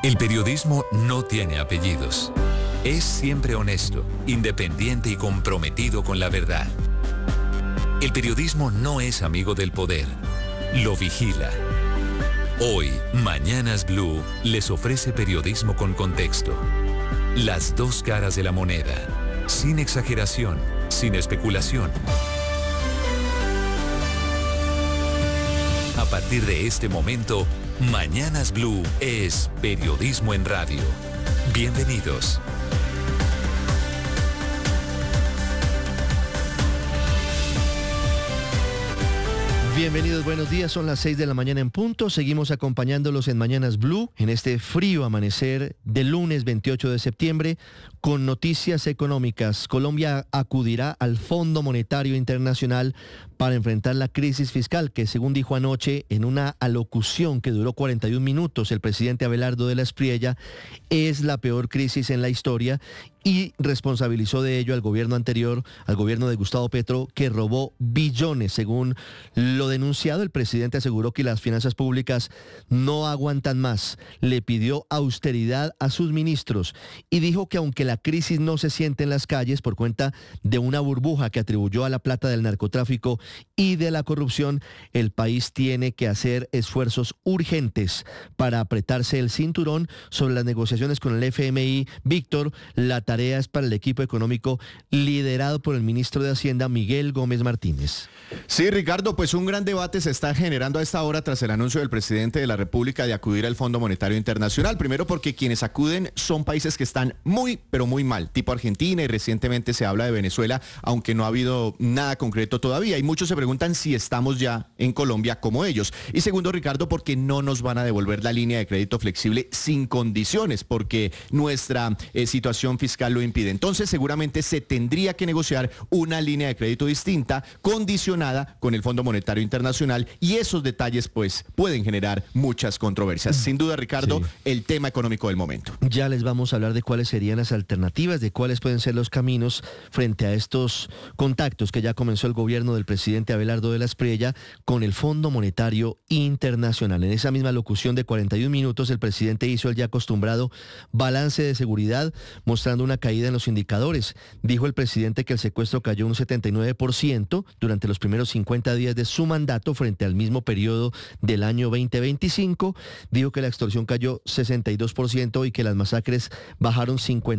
El periodismo no tiene apellidos. Es siempre honesto, independiente y comprometido con la verdad. El periodismo no es amigo del poder, lo vigila. Hoy, Mañanas Blue les ofrece periodismo con contexto. Las dos caras de la moneda, sin exageración, sin especulación. A partir de este momento, Mañanas Blue es periodismo en radio. Bienvenidos. Bienvenidos, buenos días, son las 6 de la mañana en punto, seguimos acompañándolos en Mañanas Blue, en este frío amanecer del lunes 28 de septiembre, con noticias económicas. Colombia acudirá al Fondo Monetario Internacional para enfrentar la crisis fiscal que, según dijo anoche en una alocución que duró 41 minutos el presidente Abelardo de la Espriella, es la peor crisis en la historia, y responsabilizó de ello al gobierno anterior, al gobierno de Gustavo Petro, que robó billones. Según lo denunciado, el presidente aseguró que las finanzas públicas no aguantan más. Le pidió austeridad a sus ministros y dijo que aunque la crisis no se siente en las calles por cuenta de una burbuja que atribuyó a la plata del narcotráfico y de la corrupción, el país tiene que hacer esfuerzos urgentes para apretarse el cinturón sobre las negociaciones con el FMI. Víctor, la tarea es para el equipo económico liderado por el ministro de Hacienda, Miguel Gómez Martínez. Sí, Ricardo, pues un gran debate se está generando a esta hora tras el anuncio del presidente de la República de acudir al Fondo Monetario Internacional. Primero porque quienes acuden son países que están muy, pero muy mal, tipo Argentina, y recientemente se habla de Venezuela, aunque no ha habido nada concreto todavía. Y muchos se preguntan si estamos ya en Colombia como ellos. Y segundo, Ricardo, porque no nos van a devolver la línea de crédito flexible sin condiciones, porque nuestra situación fiscal lo impide. Entonces, seguramente se tendría que negociar una línea de crédito distinta, condicionada con el Fondo Monetario Internacional, y esos detalles pues pueden generar muchas controversias. Sin duda, Ricardo, sí, el tema económico del momento. Ya les vamos a hablar de cuáles serían las alternativas, de cuáles pueden ser los caminos frente a estos contactos que ya comenzó el gobierno del presidente Abelardo de la Espriella con el Fondo Monetario Internacional. En esa misma locución de 41 minutos, el presidente hizo el ya acostumbrado balance de seguridad, mostrando una caída en los indicadores. Dijo el presidente que el secuestro cayó un 79% durante los primeros 50 días de su mandato frente al mismo periodo del año 2025. Dijo que la extorsión cayó 62% y que las masacres bajaron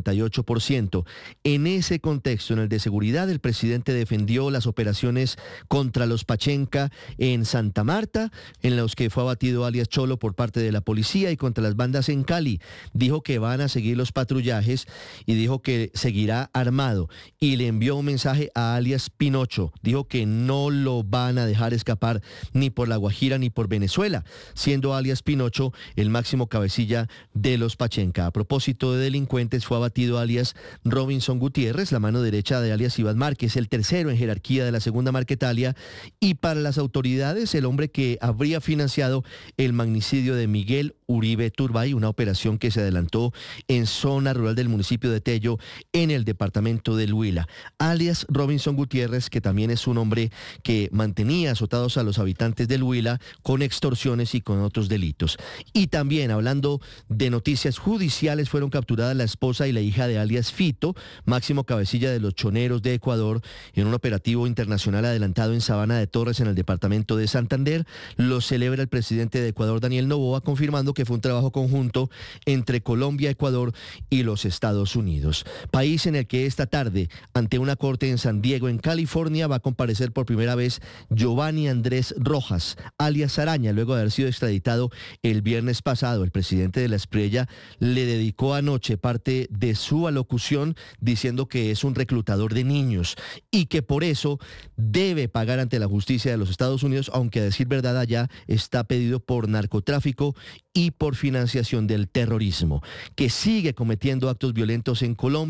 58%. En ese contexto, en el de seguridad, el presidente defendió las operaciones contra los Pachenca en Santa Marta, en los que fue abatido alias Cholo por parte de la policía, y contra las bandas en Cali. Dijo que van a seguir los patrullajes y dijo que seguirá armado, y le envió un mensaje a alias Pinocho. Dijo que no lo van a dejar escapar ni por La Guajira ni por Venezuela, siendo alias Pinocho el máximo cabecilla de los Pachenca. A propósito de delincuentes, fue abatido alias Robinson Gutiérrez, la mano derecha de alias Iván Márquez, el tercero en jerarquía de la segunda Marquetalia, y para las autoridades, el hombre que habría financiado el magnicidio de Miguel Uribe Turbay, una operación que se adelantó en zona rural del municipio de Tello, en el departamento del Huila. Alias Robinson Gutiérrez, que también es un hombre que mantenía azotados a los habitantes del Huila con extorsiones y con otros delitos. Y también, hablando de noticias judiciales, fueron capturadas la esposa y la hija de alias Fito, máximo cabecilla de los choneros de Ecuador, en un operativo internacional adelantado en Sabana de Torres, en el departamento de Santander. Lo celebra el presidente de Ecuador, Daniel Noboa, confirmando que fue un trabajo conjunto entre Colombia, Ecuador y los Estados Unidos. País en el que esta tarde, ante una corte en San Diego, en California, va a comparecer por primera vez Giovanni Andrés Rojas, alias Araña, luego de haber sido extraditado el viernes pasado. El presidente de la Espriella le dedicó anoche parte de su alocución diciendo que es un reclutador de niños y que por eso debe pagar ante la justicia de los Estados Unidos, aunque a decir verdad allá está pedido por narcotráfico y por financiación del terrorismo, que sigue cometiendo actos violentos en Colombia.